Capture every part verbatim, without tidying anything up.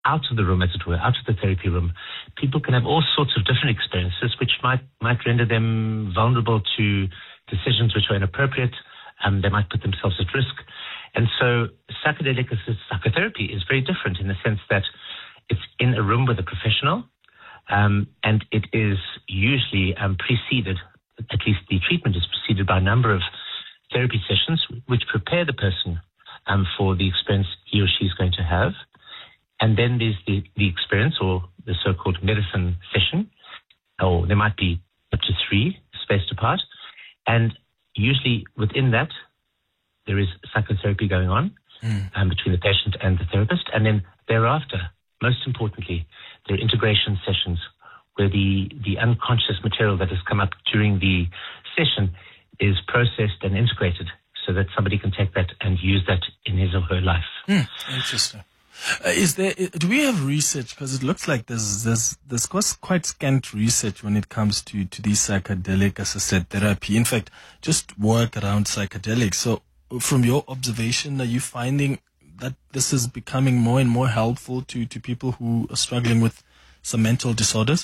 out of the room, as it were, out of the therapy room, people can have all sorts of different experiences which might, might render them vulnerable to decisions which are inappropriate. Um, they might put themselves at risk. And so psychedelic assisted psychotherapy is very different in the sense that it's in a room with a professional, um, and it is usually um, preceded, at least the treatment is preceded by a number of therapy sessions which prepare the person um, for the experience he or she is going to have. And then there's the, the experience, or the so-called medicine session, or there might be up to three spaced apart. And usually within that, there is psychotherapy going on mm. um, between the patient and the therapist. And then thereafter, most importantly, there are integration sessions where the, the unconscious material that has come up during the session is processed and integrated so that somebody can take that and use that in his or her life. Mm. Interesting. Uh, is there? Do we have research? Because it looks like there's there's there's quite scant research when it comes to to these psychedelic assisted therapy. In fact, just work around psychedelics. So, from your observation, are you finding that this is becoming more and more helpful to to people who are struggling with some mental disorders?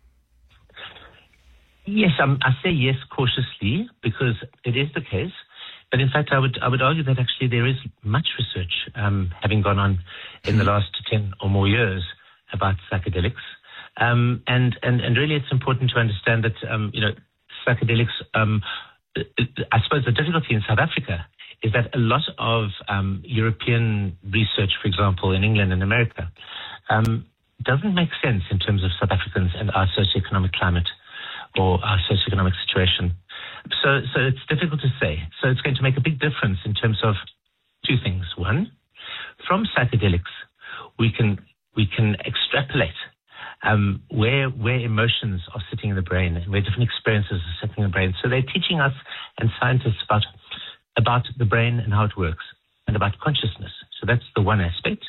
Yes, um, I say yes cautiously because it is the case. But in fact, I would I would argue that actually there is much research um, having gone on in the last ten or more years about psychedelics, um, and and and really it's important to understand that um, you know psychedelics. Um, I suppose the difficulty in South Africa is that a lot of um, European research, for example, in England and America, um, doesn't make sense in terms of South Africans and our socioeconomic climate or our socioeconomic situation. So, so it's difficult to say. So it's going to make a big difference in terms of two things. One, from psychedelics, we can we can extrapolate um, where where emotions are sitting in the brain and where different experiences are sitting in the brain. So they're teaching us and scientists about about the brain and how it works and about consciousness. So that's the one aspect.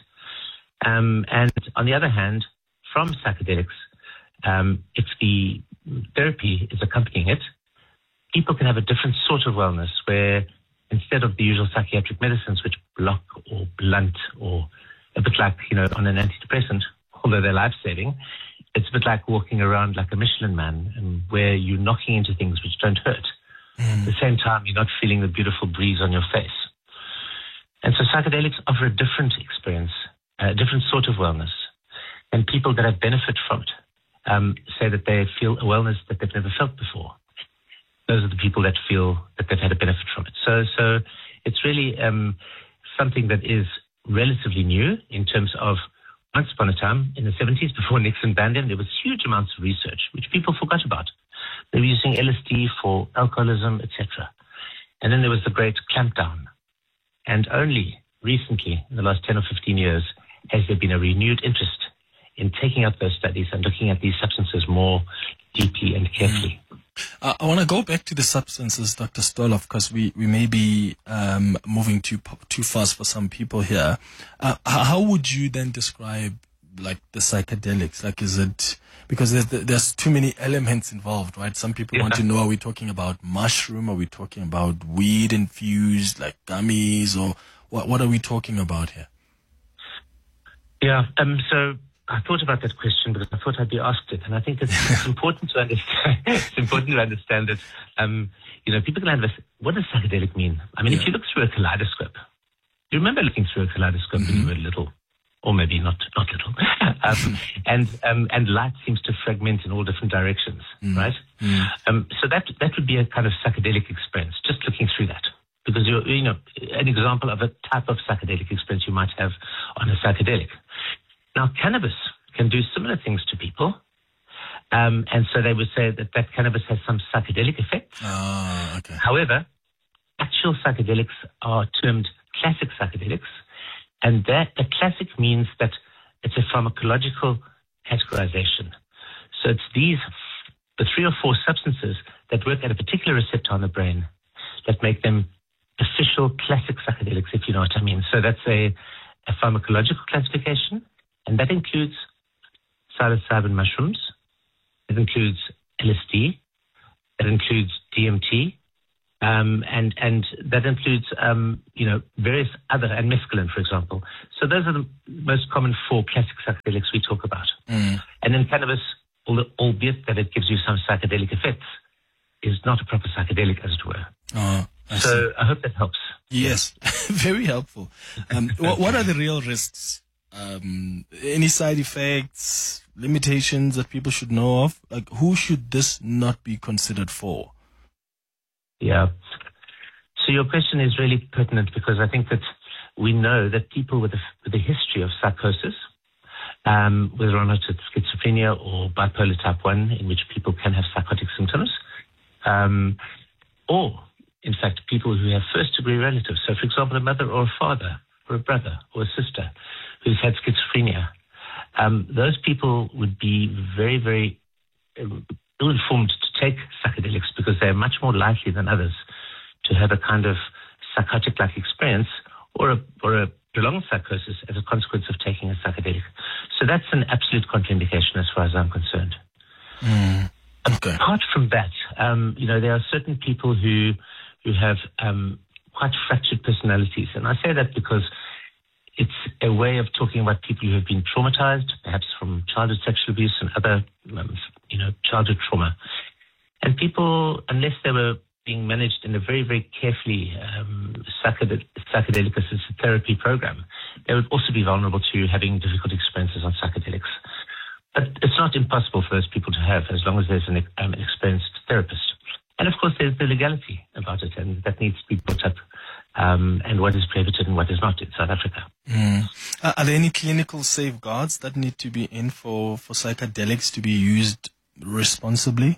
Um, and on the other hand, from psychedelics, um, if the therapy is accompanying it, people can have a different sort of wellness where instead of the usual psychiatric medicines which block or blunt or a bit like, you know, on an antidepressant, although they're life-saving, it's a bit like walking around like a Michelin man and where you're knocking into things which don't hurt. Mm. At the same time, you're not feeling the beautiful breeze on your face. And so psychedelics offer a different experience, a different sort of wellness. And people that have benefit from it um, say that they feel a wellness that they've never felt before. Those are the people that feel that they've had a benefit from it. So, so it's really um, something that is relatively new in terms of once upon a time in the seventies, before Nixon banned them, there was huge amounts of research which people forgot about. They were using L S D for alcoholism, et cetera. And then there was the great clampdown. And only recently, in the last ten or fifteen years, has there been a renewed interest in taking up those studies and looking at these substances more deeply and carefully. Uh, I want to go back to the substances, Doctor Stoloff, because we, we may be um, moving too too fast for some people here. Uh, how would you then describe like the psychedelics? Like, is it because there's there's too many elements involved, right? Some people yeah. want to know: are we talking about mushroom? Are we talking about weed infused, like gummies, or what? What are we talking about here? Yeah. Um. So. I thought about that question because I thought I'd be asked it, and I think it's, it's important to understand. It's important to understand that, um, you know, people can have this. What does psychedelic mean? I mean, yeah. if you look through a kaleidoscope, you remember looking through a kaleidoscope mm-hmm. when you were little, or maybe not, not little, um, and um, and light seems to fragment in all different directions, mm-hmm. right? Mm-hmm. Um, so that that would be a kind of psychedelic experience, just looking through that, because you you know, an example of a type of psychedelic experience you might have on a psychedelic. Now, cannabis can do similar things to people. Um, and so they would say that that cannabis has some psychedelic effects. Oh, okay. However, actual psychedelics are termed classic psychedelics. And that the classic means that it's a pharmacological categorization. So it's these, the three or four substances that work at a particular receptor on the brain that make them official classic psychedelics, if you know what I mean. So that's a, a pharmacological classification. And that includes psilocybin mushrooms, it includes L S D, it includes D M T, Um, and, and that includes, um, you know, various other, and mescaline, for example. So those are the most common four classic psychedelics we talk about. Mm. And then cannabis, albeit that it gives you some psychedelic effects, is not a proper psychedelic, as it were. Oh, I so see. I hope that helps. Yes, very helpful. Um, what, what are the real risks? Um, any side effects, limitations that people should know of? Like, who should this not be considered for? Yeah. So your question is really pertinent because I think that we know that people with a, with a history of psychosis, um, whether or not it's schizophrenia or bipolar type one, in which people can have psychotic symptoms, um, or, in fact, people who have first-degree relatives. So, for example, a mother or a father or a brother or a sister who's had schizophrenia, um, those people would be very, very um, ill-informed to take psychedelics because they're much more likely than others to have a kind of psychotic-like experience or a, or a prolonged psychosis as a consequence of taking a psychedelic. So that's an absolute contraindication as far as I'm concerned. Mm, okay. Apart from that, um, you know, there are certain people who who have um, quite fractured personalities. And I say that because it's a way of talking about people who have been traumatized, perhaps from childhood sexual abuse and other, um, you know, childhood trauma. And people, unless they were being managed in a very, very carefully um, psychedelic, psychedelic assisted therapy program, they would also be vulnerable to having difficult experiences on psychedelics. But it's not impossible for those people to have as long as there's an, um, an experienced therapist. And of course, there's the legality about it, and that needs to be brought up, um, and what is prohibited and what is not in South Africa. Mm. Uh, are there any clinical safeguards that need to be in for, for psychedelics to be used responsibly?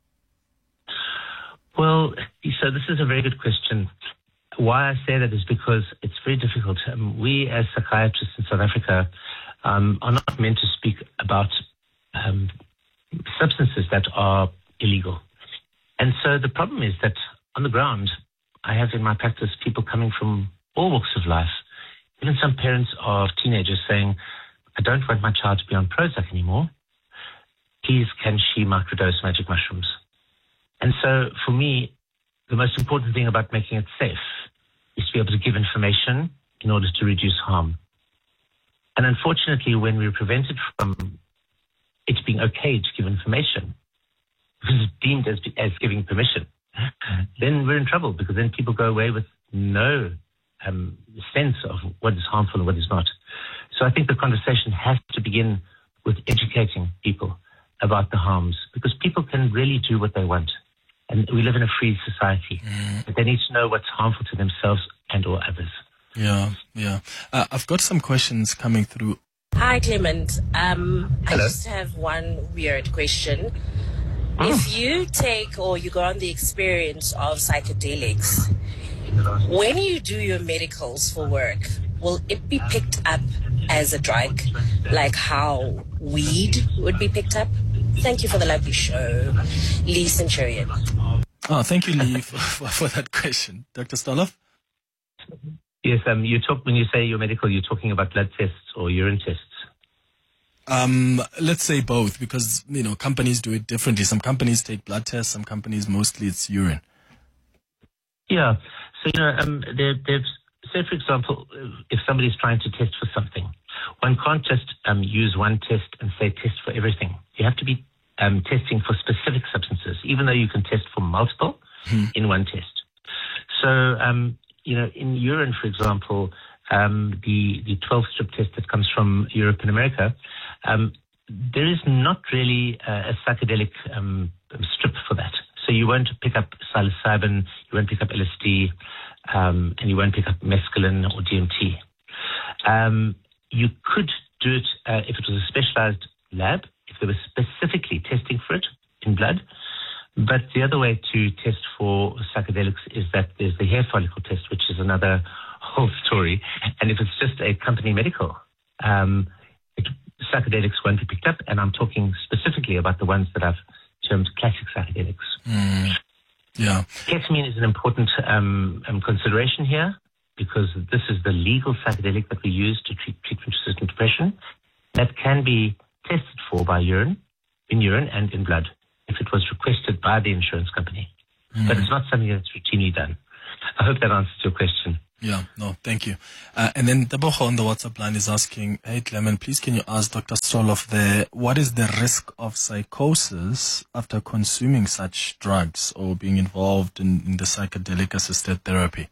Well, so this is a very good question. Why I say that is because it's very difficult. Um, we as psychiatrists in South Africa um, are not meant to speak about um, substances that are illegal. And so the problem is that on the ground, I have in my practice people coming from all walks of life, even some parents of teenagers saying, I don't want my child to be on Prozac anymore. Please, can she microdose magic mushrooms? And so for me, the most important thing about making it safe is to be able to give information in order to reduce harm. And unfortunately, when we're prevented from it being okay to give information, because it's deemed as, as giving permission, then we're in trouble because then people go away with no um, sense of what is harmful and what is not. So I think the conversation has to begin with educating people about the harms because people can really do what they want. And we live in a free society. Mm. But they need to know what's harmful to themselves and or others. Yeah, yeah. Uh, I've got some questions coming through. Hi, Clement. Um, I Hello. just have one weird question. Oh. If you take or you go on the experience of psychedelics, when you do your medicals for work, will it be picked up as a drug, like how weed would be picked up? Thank you for the lovely show. Lee Centurion. Oh, thank you, Lee, for, for, for that question. Doctor Stoloff? Yes, um, you talk when you say your medical, you're talking about blood tests or urine tests. Um, let's say both, because, you know, companies do it differently. Some companies take blood tests, some companies, mostly it's urine. Yeah. So, you know, um, there, there's, say, for example, if somebody's trying to test for something, one can't just um, use one test and say test for everything. You have to be um, testing for specific substances, even though you can test for multiple hmm. in one test. So, um, you know, in urine, for example, um, the, the twelve-strip test that comes from Europe and America, um, there is not really a, a psychedelic um, strip for that. So you won't pick up psilocybin, you won't pick up L S D, um, and you won't pick up mescaline or D M T. Um, you could do it uh, if it was a specialized lab, if they were specifically testing for it in blood. But the other way to test for psychedelics is that there's the hair follicle test, which is another whole story. And if it's just a company medical, um, it, psychedelics won't be picked up. And I'm talking specifically about the ones that I've termed classic psychedelics. Mm. Yeah. Ketamine is an important um, um, consideration here because this is the legal psychedelic that we use to treat treatment-resistant depression. That can be tested for by urine, in urine and in blood, if it was requested by the insurance company. mm. but it's not something that's routinely done. I hope that answers your question. Yeah, no, thank you. Uh, and then Deboho on the WhatsApp line is asking, hey, Clement, please can you ask Doctor Stoloff there, what is the risk of psychosis after consuming such drugs or being involved in, in the psychedelic-assisted therapy?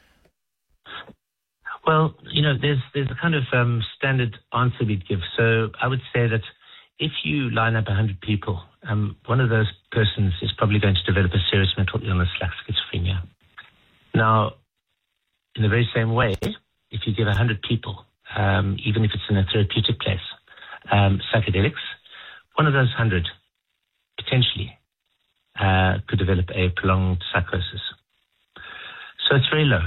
Well, you know, there's there's a kind of um, standard answer we'd give. So I would say that if you line up one hundred people, um, one of those persons is probably going to develop a serious mental illness like schizophrenia. Now, in the very same way, if you give one hundred people, um, even if it's in a therapeutic place, um, psychedelics, one of those one hundred potentially uh, could develop a prolonged psychosis. So it's very low.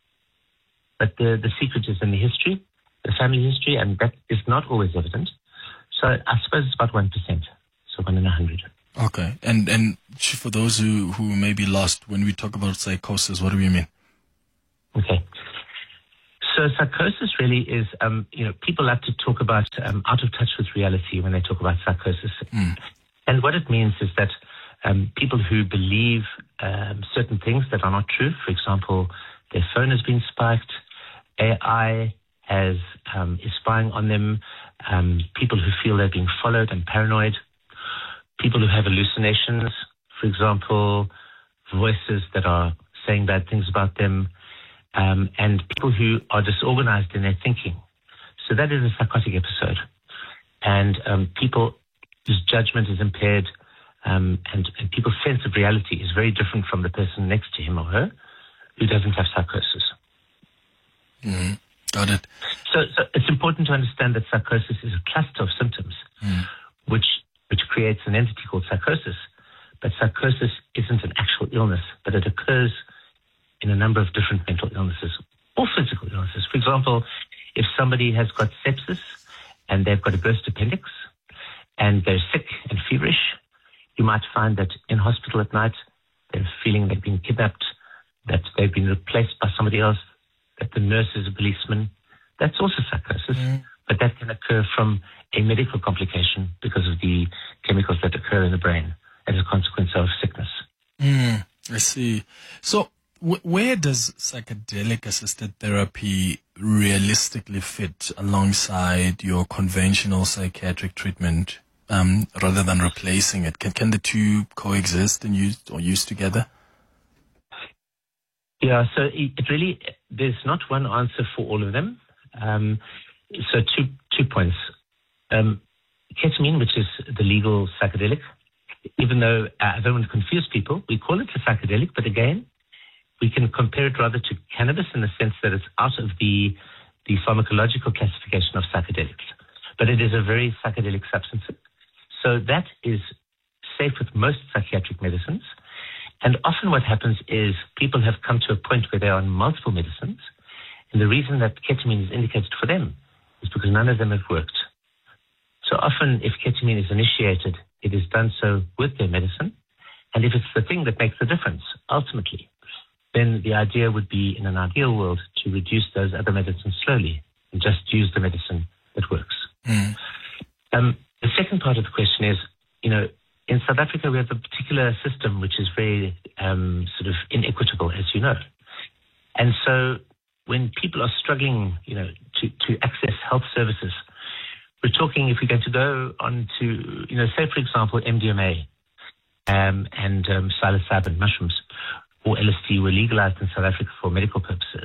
But the, the secret is in the history, the family history, and that is not always evident. So I suppose it's about one percent, so one in a hundred. Okay. And and for those who, who may be lost, when we talk about psychosis, what do we mean? Okay. So psychosis really is, um, you know, people like to talk about um, out of touch with reality when they talk about psychosis. Mm. And what it means is that um, people who believe um, certain things that are not true, for example, their phone has been spiked, A I has um, is spying on them, um, people who feel they're being followed and paranoid, people who have hallucinations, for example, voices that are saying bad things about them, um, and people who are disorganized in their thinking. So that is a psychotic episode. And um, people whose judgment is impaired, um, and, and people's sense of reality is very different from the person next to him or her who doesn't have psychosis. Mm, got it. So, so it's important to understand that psychosis is a cluster of symptoms, mm. which which creates an entity called psychosis. But psychosis isn't an actual illness, but it occurs in a number of different mental illnesses or physical illnesses. For example, if somebody has got sepsis and they've got a burst appendix and they're sick and feverish, you might find that in hospital at night they're feeling they've been kidnapped, that they've been replaced by somebody else, that the nurse is a policeman. That's also psychosis, mm. but that can occur from a medical complication because of the chemicals that occur in the brain as a consequence of sickness. Mm, I see. So w- where does psychedelic-assisted therapy realistically fit alongside your conventional psychiatric treatment um, rather than replacing it? Can, can the two coexist and use or use together? Yeah, so it really, there's not one answer for all of them. Um, so two two points. Um, ketamine, which is the legal psychedelic, even though uh, I don't want to confuse people, we call it a psychedelic, but again, we can compare it rather to cannabis in the sense that it's out of the, the pharmacological classification of psychedelics. But it is a very psychedelic substance. So that is safe with most psychiatric medicines. And often what happens is people have come to a point where they are on multiple medicines, and the reason that ketamine is indicated for them is because none of them have worked. So often if ketamine is initiated, it is done so with their medicine, and if it's the thing that makes the difference, ultimately, then the idea would be, in an ideal world, to reduce those other medicines slowly and just use the medicine that works. Mm. Um, the second part of the question is, you know, in South Africa, we have a particular system which is very um, sort of inequitable, as you know. And so when people are struggling, you know, to, to access health services, we're talking, if we're going to go on to, you know, say, for example, M D M A um, and um, psilocybin mushrooms or L S D were legalized in South Africa for medical purposes.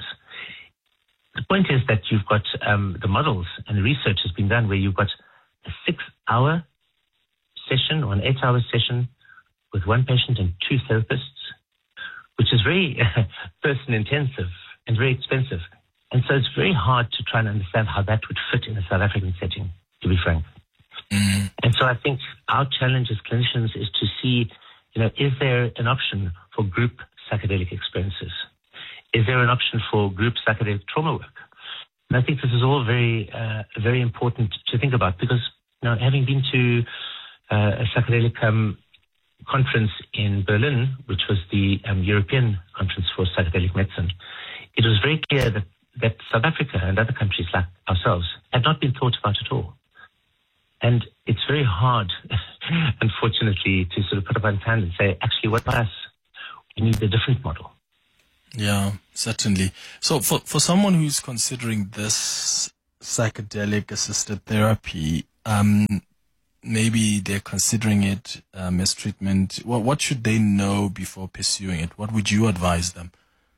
The point is that you've got um, the models and the research has been done where you've got a six-hour session or an eight-hour session with one patient and two therapists, which is very uh, person-intensive and very expensive. And so it's very hard to try and understand how that would fit in a South African setting, to be frank. Mm. And so I think our challenge as clinicians is to see, you know, is there an option for group psychedelic experiences? Is there an option for group psychedelic trauma work? And I think this is all very, uh, very important to think about because, you know, having been to uh, a psychedelic um, conference in Berlin, which was the um, European Conference for Psychedelic Medicine, it was very clear that, that South Africa and other countries like ourselves had not been thought about at all. And it's very hard, unfortunately, to sort of put up one's hand and say, actually, what about us? you need a different model. Yeah, certainly. So for, for someone who's considering this psychedelic assisted therapy, um, maybe they're considering it um, as treatment, what, what should they know before pursuing it? What would you advise them?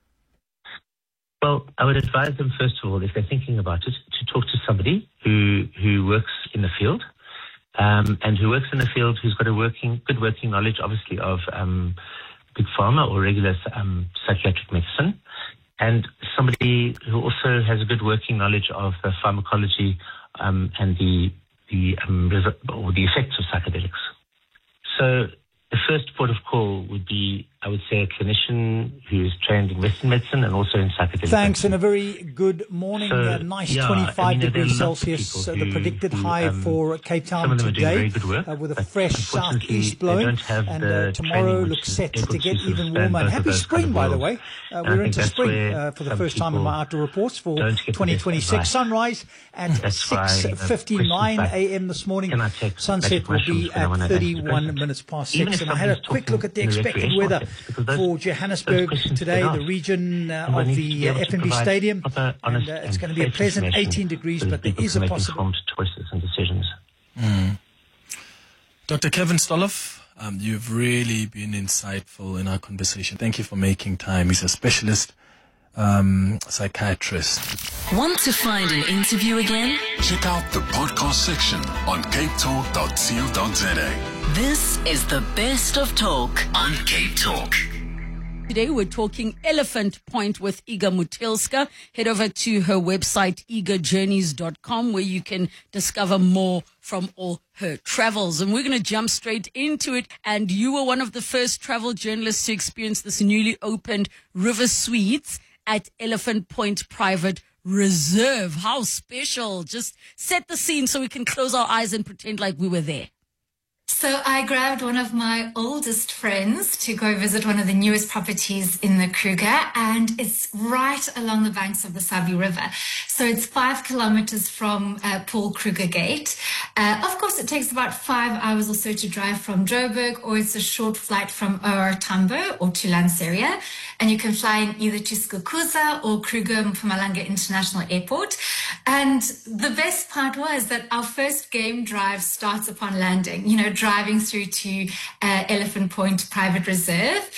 Well, I would advise them, first of all, if they're thinking about it, to talk to somebody who who works in the field, um, and who works in the field who's got a working, good working knowledge, obviously, of um, big pharma or regular um, psychiatric medicine, and somebody who also has a good working knowledge of the pharmacology um, and the the um, or the effects of psychedelics. So the first port of call would be, I would say, a clinician who is trained in Western medicine and also in psychedelic Thanks, medicine. and a very good morning. So, uh, nice yeah, twenty-five I mean, degrees there are lots of Celsius, uh, people the who- predicted who, high um, for Cape some Town of them are doing today, very good work, uh, with a but fresh unfortunately southeast they blowing, don't have and the uh, tomorrow training which looks is set able to get to even withstand warmer. And both of happy those spring, kind of by the worlds. way. Uh, And I we're think into that's spring where uh, for the some first time in people my outdoor reports for don't get the twenty best twenty-six. advice. Sunrise at That's why, six you know, fifty-nine questions like, a.m. this morning. can I take Sunset magic will be mushrooms when I wanna at answer the thirty-one question? minutes past Even six. if And I had a somebody's quick look at the talking in the expected recreational weather sense, because those- for those Johannesburg questions today, get the asked. region uh, And we of need to the be uh, able to F N B provide Stadium. proper, And honest, uh, it's and going to be a safe pleasant information eighteen degrees, so that but there people is can a make possibility. informed choices and decisions. Doctor Kevin Stoloff, um, you've really been insightful in our conversation. Thank you for making time. He's a specialist um, psychiatrist. Want to find an interview again? Check out the podcast section on cape talk dot co dot za. This is the best of talk on Cape Talk. Today we're talking Elephant Point with Iga Mutilska. Head over to her website, iga journeys dot com, where you can discover more from all her travels. And we're going to jump straight into it. And you were one of the first travel journalists to experience this newly opened River Suites at Elephant Point Private Reserve. How special. Just set the scene so we can close our eyes and pretend like we were there. So I grabbed one of my oldest friends to go visit one of the newest properties in the Kruger, and it's right along the banks of the Sabi River. So it's five kilometers from uh, Paul Kruger Gate. Uh, of course, it takes about five hours or so to drive from Joburg, or it's a short flight from O R Tambo or to Lanseria. And you can fly in either to Skukuza or Kruger Mpumalanga International Airport. And the best part was that our first game drive starts upon landing, you know, driving through to uh, Elephant Point Private Reserve.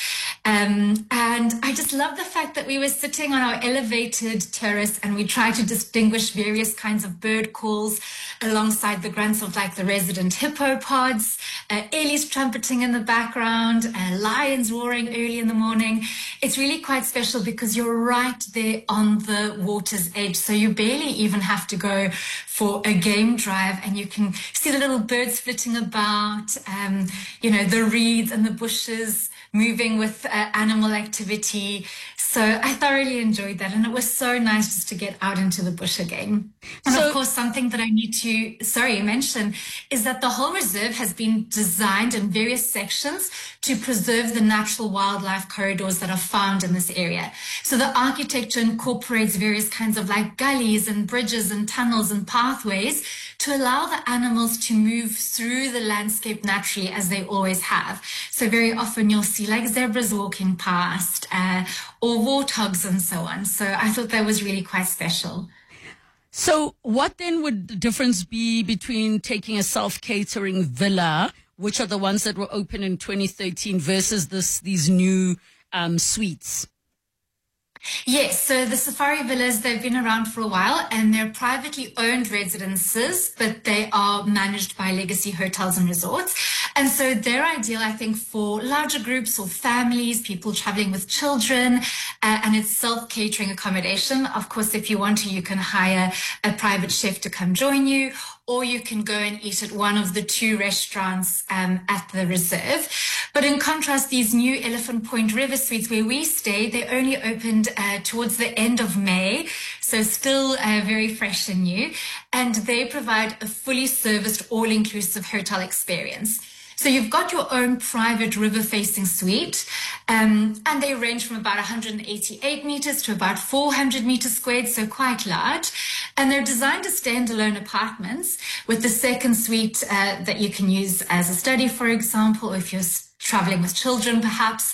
Um, and I just love the fact that we were sitting on our elevated terrace and we tried to distinguish various kinds of bird calls alongside the grunts of like the resident hippopods, uh, Ellie's trumpeting in the background, uh, lions roaring early in the morning. It's really quite special because you're right there on the water's edge. So you barely even have to go for a game drive, and you can see the little birds flitting about, um, you know, the reeds and the bushes moving with uh, animal activity. So I thoroughly enjoyed that, and it was so nice just to get out into the bush again. And So- of course, something that I need to, sorry, mention is that the whole reserve has been designed in various sections to preserve the natural wildlife corridors that are found in this area. So the architecture incorporates various kinds of like gullies and bridges and tunnels and pathways to allow the animals to move through the landscape naturally, as they always have. So very often you'll see like zebras walking past, uh, or warthogs and so on. So I thought that was really quite special. So what then would the difference be between taking a self-catering villa, which are the ones that were open in twenty thirteen, versus this these new um, suites? Yes, so the Safari Villas, they've been around for a while and they're privately owned residences, but they are managed by Legacy Hotels and Resorts. And so they're ideal, I think, for larger groups or families, people traveling with children, uh, and it's self-catering accommodation. Of course, if you want to, you can hire a private chef to come join you, or you can go and eat at one of the two restaurants um, at the reserve. But in contrast, these new Elephant Point River Suites where we stay, they only opened uh, towards the end of May, so still uh, very fresh and new. And they provide a fully serviced, all-inclusive hotel experience. So you've got your own private river-facing suite, um, and they range from about one hundred eighty-eight meters to about four hundred meters squared, so quite large. And they're designed as standalone apartments with the second suite uh, that you can use as a study, for example, or if you're traveling with children, perhaps.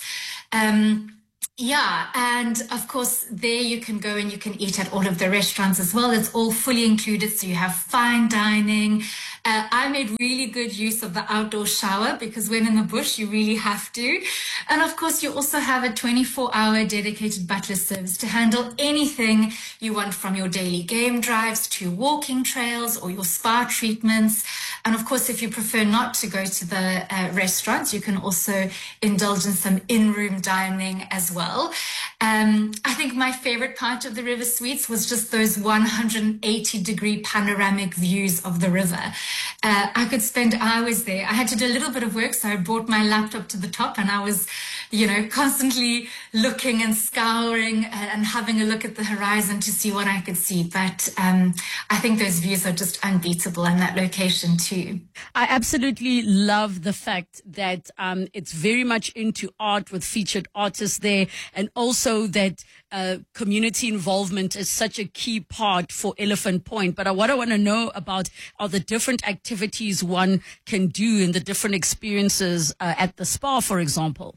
Um, Yeah, and of course, there you can go and you can eat at all of the restaurants as well. It's all fully included, so you have fine dining. Uh, I made really good use of the outdoor shower because when in the bush, you really have to. And of course, you also have a twenty-four hour dedicated butler service to handle anything you want, from your daily game drives to walking trails or your spa treatments. And of course, if you prefer not to go to the uh, restaurants, you can also indulge in some in-room dining as well. Um, I think my favorite part of the River Suites was just those one hundred eighty degree panoramic views of the river. Uh, I could spend hours there. I had to do a little bit of work, so I brought my laptop to the top and I was, you know, constantly looking and scouring and having a look at the horizon to see what I could see. But um, I think those views are just unbeatable, and that location too. I absolutely love the fact that um, it's very much into art with featured artists there, and also that uh, community involvement is such a key part for Elephant Point. But uh, what I want to know about are the different activities one can do and the different experiences uh, at the spa, for example.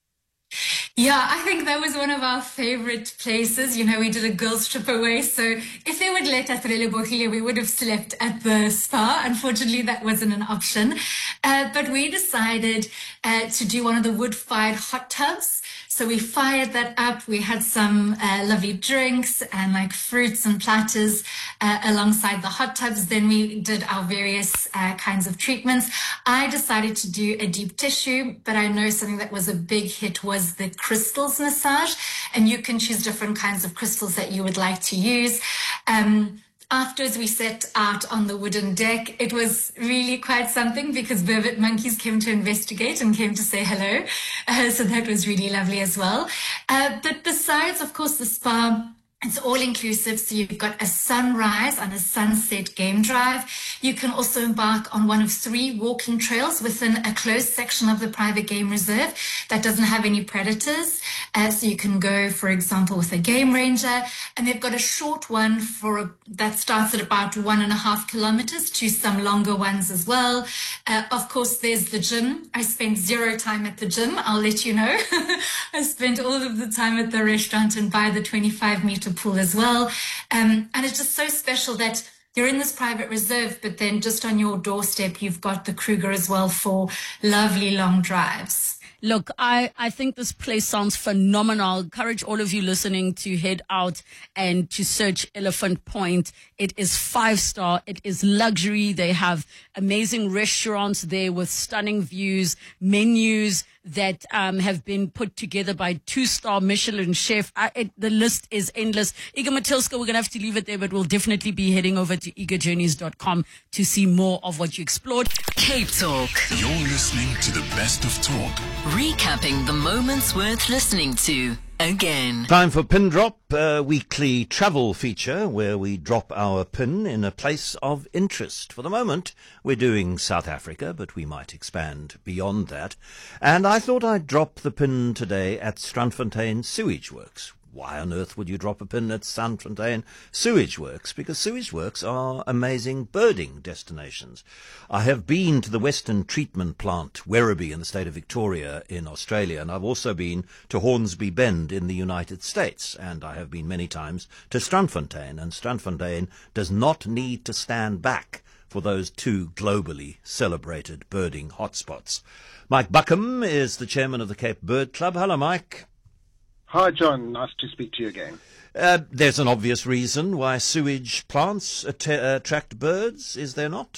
Yeah, I think that was one of our favorite places. You know, we did a girls' trip away. So if they would let us, Relebohile, we would have slept at the spa. Unfortunately, that wasn't an option. Uh, but we decided uh, to do one of the wood-fired hot tubs. So we fired that up. We had some uh, lovely drinks and like fruits and platters uh, alongside the hot tubs. Then we did our various uh, kinds of treatments. I decided to do a deep tissue, but I know something that was a big hit was the crystals massage. And you can choose different kinds of crystals that you would like to use. Um, Afterwards, we set out on the wooden deck. It was really quite something because vervet monkeys came to investigate and came to say hello. Uh, so that was really lovely as well. Uh, but besides, of course, the spa, it's all inclusive. So you've got a sunrise and a sunset game drive. You can also embark on one of three walking trails within a closed section of the private game reserve that doesn't have any predators. Uh, so you can go, for example, with a game ranger, and they've got a short one for a, that starts at about one and a half kilometers to some longer ones as well. Uh, of course, there's the gym. I spent zero time at the gym. I'll let you know. I spent all of the time at the restaurant and by the twenty-five meter pool as well. Um, and it's just so special that you're in this private reserve, but then just on your doorstep, you've got the Kruger as well for lovely long drives. Look, I, I think this place sounds phenomenal. Encourage all of you listening to head out and to search Elephant Point. It is five star. It is luxury. They have amazing restaurants there with stunning views, menus that um, have been put together by two-star Michelin chef. I, it, the list is endless. Iga Matilska, we're going to have to leave it there, but we'll definitely be heading over to iga journeys dot com to see more of what you explored. Cape Talk. You're listening to the best of talk. Recapping the moments worth listening to again. Time for Pin Drop, a weekly travel feature where we drop our pin in a place of interest. For the moment, we're doing South Africa, but we might expand beyond that. And I thought I'd drop the pin today at Strandfontein Sewage Works. Why on earth would you drop a pin at Strandfontein Sewage Works? Because sewage works are amazing birding destinations. I have been to the Western Treatment Plant, Werribee, in the state of Victoria in Australia, and I've also been to Hornsby Bend in the United States, and I have been many times to Strandfontein, and Strandfontein does not need to stand back for those two globally celebrated birding hotspots. Mike Buckham is the chairman of the Cape Bird Club. Hello, Mike. Hi, John. Nice to speak to you again. Uh, there's an obvious reason why sewage plants att- attract birds, is there not?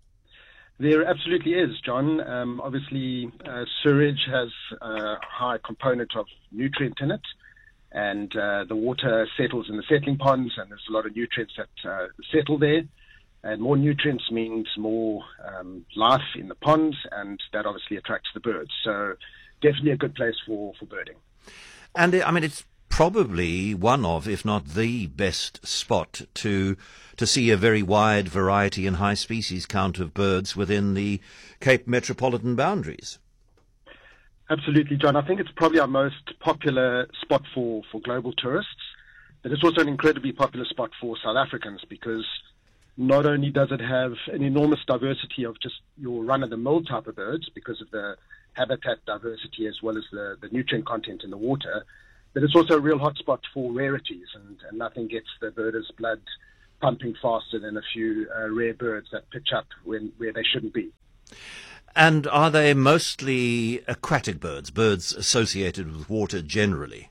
There absolutely is, John. Um, obviously, uh, sewage has a high component of nutrient in it, and uh, the water settles in the settling ponds, and there's a lot of nutrients that uh, settle there. And more nutrients means more um, life in the ponds, and that obviously attracts the birds. So definitely a good place for, for birding. And, I mean, it's probably one of, if not the best spot to to see a very wide variety and high species count of birds within the Cape metropolitan boundaries. Absolutely, John. I think it's probably our most popular spot for, for global tourists, but it's also an incredibly popular spot for South Africans because not only does it have an enormous diversity of just your run-of-the-mill type of birds because of the habitat diversity as well as the, the nutrient content in the water. But it's also a real hotspot for rarities, and, and nothing gets the birders' blood pumping faster than a few uh, rare birds that pitch up when where they shouldn't be. And are they mostly aquatic birds, birds associated with water generally?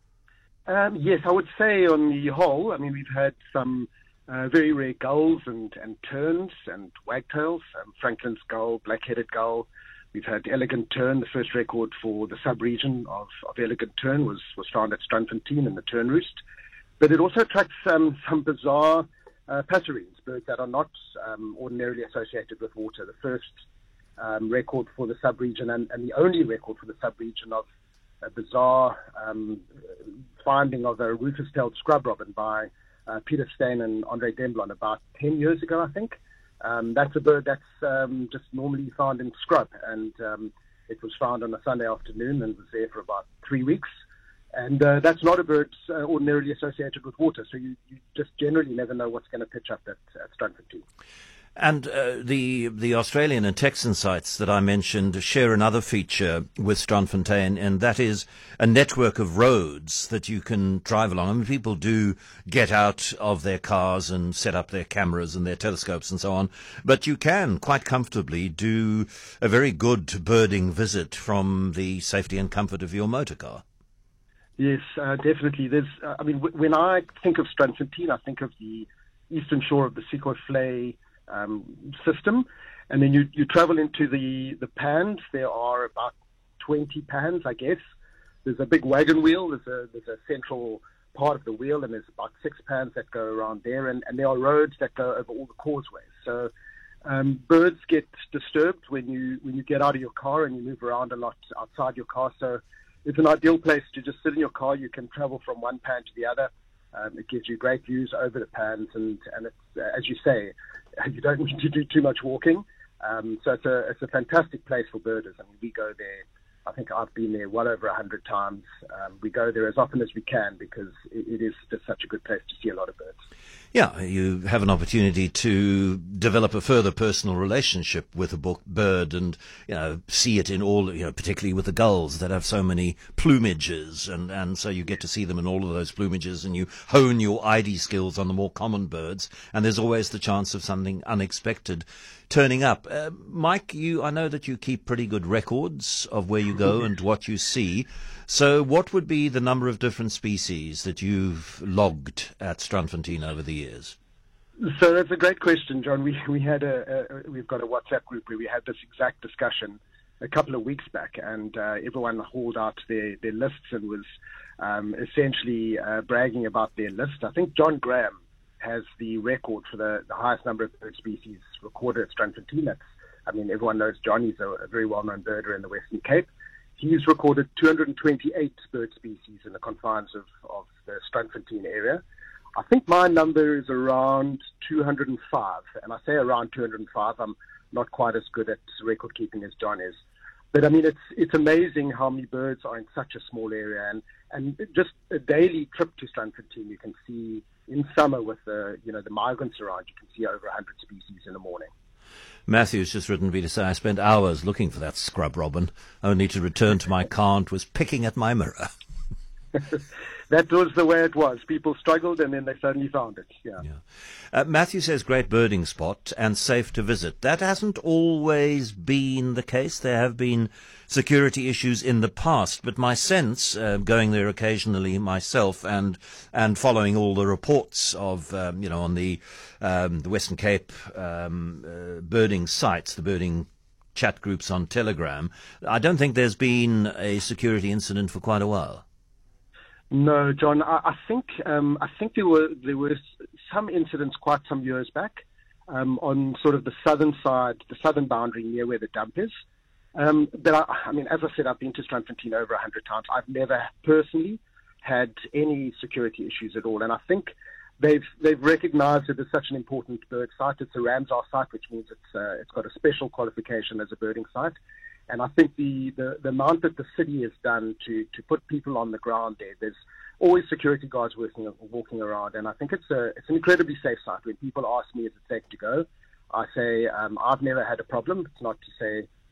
Um, yes, I would say on the whole. I mean, we've had some uh, very rare gulls and, and terns and wagtails, um, Franklin's gull, black-headed gull. We've had elegant tern. The first record for the sub-region of, of elegant tern was, was found at Strandfontein in the tern roost. But it also attracts um, some bizarre uh, passerines, birds that are not um, ordinarily associated with water. The first um, record for the sub-region and, and the only record for the sub-region of a bizarre um, finding of a rufous-tailed scrub robin by uh, Peter Steyn and Andre Demblon about ten years ago, I think. Um, that's a bird that's um, just normally found in scrub, and um, it was found on a Sunday afternoon and was there for about three weeks. And uh, that's not a bird uh, ordinarily associated with water, so you, you just generally never know what's going to pitch up at, at Strandfontein. And uh, the the Australian and Texan sites that I mentioned share another feature with Strandfontein, and that is a network of roads that you can drive along. I mean, people do get out of their cars and set up their cameras and their telescopes and so on, but you can quite comfortably do a very good birding visit from the safety and comfort of your motor car. Yes, uh, definitely. There's, uh, I mean, w- when I think of Strandfontein, I think of the eastern shore of the Sekoi-Flay Um, system, and then you you travel into the the pans. There are about twenty pans, I guess. There's a big wagon wheel. There's a there's a central part of the wheel, and there's about six pans that go around there, and, and there are roads that go over all the causeways. So um, birds get disturbed when you when you get out of your car and you move around a lot outside your car. So it's an ideal place to just sit in your car. You can travel from one pan to the other. Um, it gives you great views over the pans, and, and it's, uh, as you say, you don't need to do too much walking. Um, so it's a, it's a fantastic place for birders. I mean, we go there, I think I've been there well over a hundred times. Um, we go there as often as we can because it, it is just such a good place to see a lot of birds. Yeah, you have an opportunity to develop a further personal relationship with a bird and, you know, see it in all, you know, particularly with the gulls that have so many plumages, and, and so you get to see them in all of those plumages, and you hone your I D skills on the more common birds, and there's always the chance of something unexpected turning up. Uh, Mike, you, I know that you keep pretty good records of where you go and what you see. So what would be the number of different species that you've logged at Strandfontein over the years? So that's a great question, John. We we had a, a we've got a WhatsApp group where we had this exact discussion a couple of weeks back, and uh, everyone hauled out their, their lists and was um, essentially uh, bragging about their list. I think John Graham has the record for the, the highest number of bird species recorded at Strandfontein. That's, I mean, everyone knows John. He's a, a very well-known birder in the Western Cape. He's recorded two hundred twenty-eight bird species in the confines of, of the Strandfontein area. I think my number is around two hundred five, and I say around two hundred five. I'm not quite as good at record keeping as John is. But I mean, it's it's amazing how many birds are in such a small area, and, and just a daily trip to Strandfontein, you can see in summer with the you know the migrants around, you can see over a hundred species in the morning. Matthew's just written me to say I spent hours looking for that scrub robin, only to return to my car and was picking at my mirror. That was the way it was. People struggled and then they suddenly found it. Yeah. yeah. Uh, Matthew says great birding spot and safe to visit. That hasn't always been the case. There have been security issues in the past, but my sense, uh, going there occasionally myself and and following all the reports of, um, you know, on the um, the Western Cape um, uh, birding sites, the birding chat groups on Telegram, I don't think there's been a security incident for quite a while. No, John. I, I think um, I think there were there were some incidents quite some years back um, on sort of the southern side, the southern boundary near where the dump is. Um, but I, I mean, as I said, I've been to Strandfontein over a hundred times. I've never personally had any security issues at all, and I think they've they've recognised it as such an important bird site. It's a Ramsar site, which means it's uh, it's got a special qualification as a birding site. And I think the, the, the amount that the city has done to, to put people on the ground there, there's always security guards working, walking around. And I think it's a it's an incredibly safe site. When people ask me, is it safe to go? I say, um, I've never had a problem. It's not to say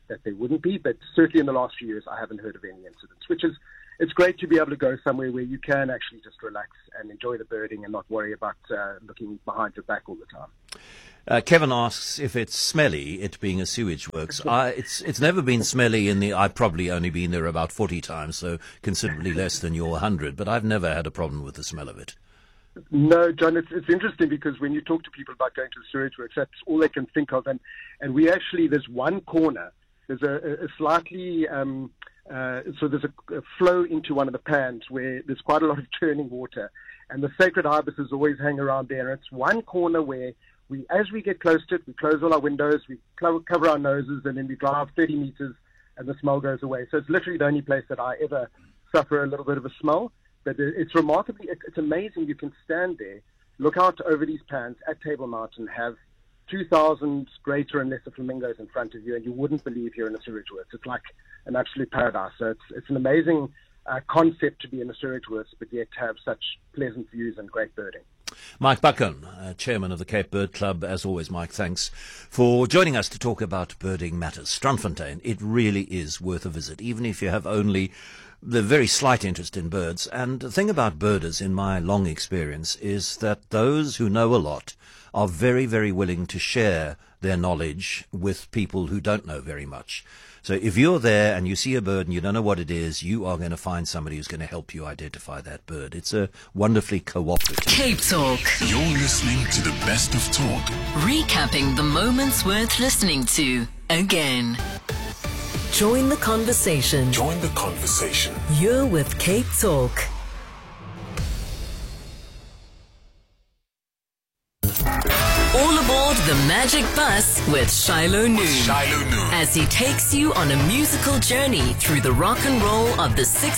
that there wouldn't be, but certainly in the last few years, I haven't heard of any incidents, which is, it's great to be able to go somewhere where you can actually just relax and enjoy the birding and not worry about uh, looking behind your back all the time. Uh, Kevin asks if it's smelly, it being a sewage works. I, it's it's never been smelly in the, I've probably only been there about forty times, so considerably less than your one hundred, but I've never had a problem with the smell of it. No, John, it's, it's interesting because when you talk to people about going to the sewage works, that's all they can think of. And, and we actually, there's one corner, there's a, a slightly, um, uh, so there's a, a flow into one of the pans where there's quite a lot of churning water. And the sacred ibises always hang around there. And it's one corner where we, as we get close to it, we close all our windows, we clo- cover our noses, and then we drive thirty meters and the smell goes away. So it's literally the only place that I ever suffer a little bit of a smell. But it's remarkably, it's amazing. You can stand there, look out over these pans at Table Mountain, have two thousand greater and lesser flamingos in front of you, and you wouldn't believe you're in a sewage works. It's like an absolute paradise. So it's, it's an amazing uh, concept to be in a sewage works, but yet have such pleasant views and great birding. Mike Buchan, uh, chairman of the Cape Bird Club. As always, Mike, thanks for joining us to talk about birding matters. Strandfontein, it really is worth a visit, even if you have only the very slight interest in birds. And the thing about birders, in my long experience, is that those who know a lot are very, very willing to share their knowledge with people who don't know very much. So if you're there and you see a bird and you don't know what it is, you are going to find somebody who's going to help you identify that bird. It's a wonderfully cooperative. Cape Talk. You're listening to the best of talk. Recapping the moments worth listening to again. Join the conversation. Join the conversation. You're with Cape Talk. All aboard the Magic Bus with Shiloh Noon. Shiloh Noon. As he takes you on a musical journey through the rock and roll of the sixties.